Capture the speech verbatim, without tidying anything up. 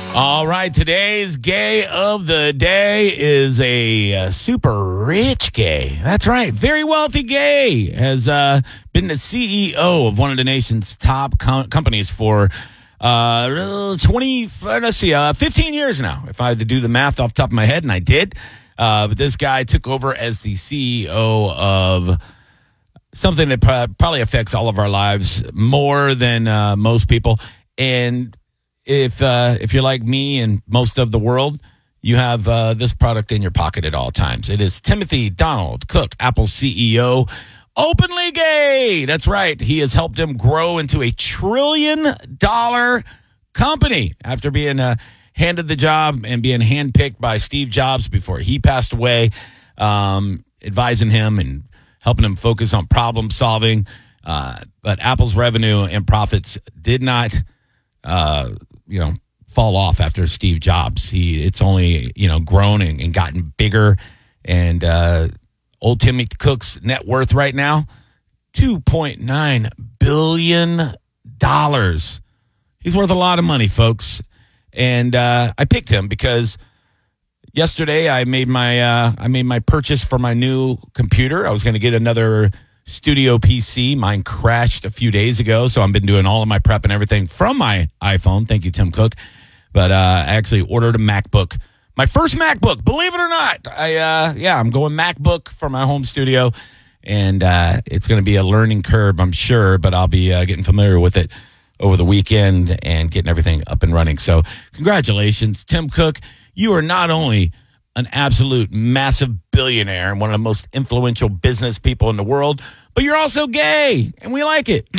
All right, today's gay of the day is a uh, super rich gay. That's right, very wealthy gay. Has uh, been the C E O of one of the nation's top com- companies for uh, twenty, let's see, uh, fifteen years now. If I had to do the math off the top of my head, and I did. Uh, but this guy took over as the C E O of something that pro- probably affects all of our lives more than uh, most people. And If uh, if you're like me and most of the world, you have uh, this product in your pocket at all times. It is Timothy Donald Cook, Apple C E O, openly gay. That's right. He has helped him grow into a trillion dollar company after being uh, handed the job and being handpicked by Steve Jobs before he passed away, um, advising him and helping him focus on problem solving. Uh, but Apple's revenue and profits did not Uh, you know, fall off after Steve Jobs. He, it's only, you know, grown and, and gotten bigger. And uh, old Timmy Cook's net worth right now, two point nine billion dollars. He's worth a lot of money, folks. And uh, I picked him because yesterday I made my uh, I made my purchase for my new computer. I was going to get another studio P C. Mine crashed a few days ago, so I've been doing all of my prep and everything from my iPhone. Thank you, Tim Cook. But uh, I actually ordered a MacBook. My first MacBook, believe it or not. I uh, yeah, I'm going MacBook for my home studio, and uh, it's going to be a learning curve, I'm sure, but I'll be uh, getting familiar with it over the weekend and getting everything up and running. So congratulations, Tim Cook. You are not only an absolute massive billionaire and one of the most influential business people in the world, but you're also gay, and we like it.